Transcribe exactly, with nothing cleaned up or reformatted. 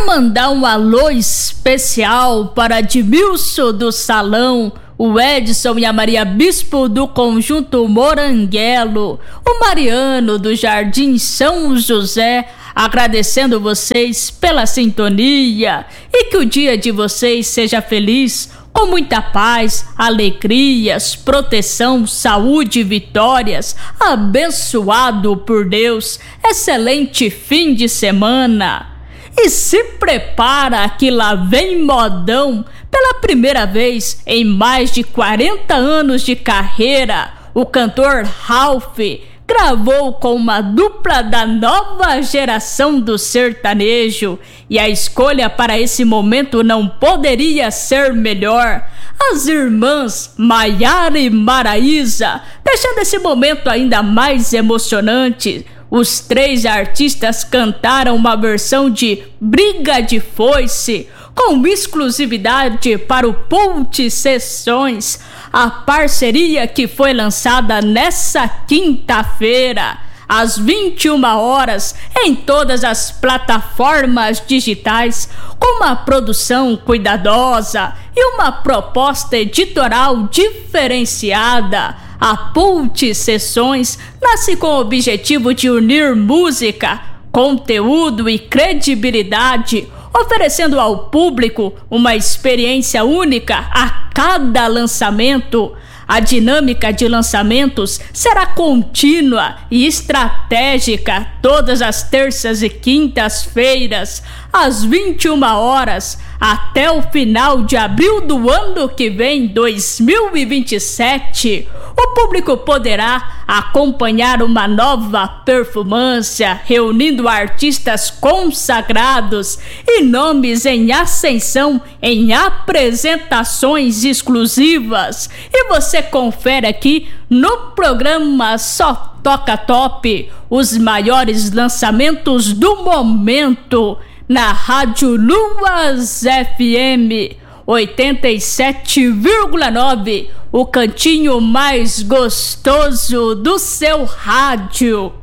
mandar um alô especial para Edmilson do Salão, o Edson e a Maria Bispo do Conjunto Moranguelo, o Mariano do Jardim São José, agradecendo vocês pela sintonia e que o dia de vocês seja feliz, com muita paz, alegrias, proteção, saúde e vitórias, abençoado por Deus, excelente fim de semana. E se prepara que lá vem modão. Pela primeira vez em mais de quarenta anos de carreira, o cantor Ralph gravou com uma dupla da nova geração do sertanejo, e a escolha para esse momento não poderia ser melhor. As irmãs Maiara e Maraísa, deixando esse momento ainda mais emocionante. Os três artistas cantaram uma versão de Briga de Foice, com exclusividade para o Pult Sessões, a parceria que foi lançada nessa quinta-feira, às vinte e uma horas, em todas as plataformas digitais, com uma produção cuidadosa e uma proposta editorial diferenciada. A Pult Sessões nasce com o objetivo de unir música, conteúdo e credibilidade, oferecendo ao público uma experiência única a cada lançamento. A dinâmica de lançamentos será contínua e estratégica todas as terças e quintas-feiras, às vinte e uma horas, até o final de abril do ano que vem, dois mil e vinte e sete. O público poderá acompanhar uma nova performance, reunindo artistas consagrados e nomes em ascensão em apresentações exclusivas. E você confere aqui no programa Só Toca Top os maiores lançamentos do momento na Rádio Luas F M oitenta e sete vírgula nove, o cantinho mais gostoso do seu rádio.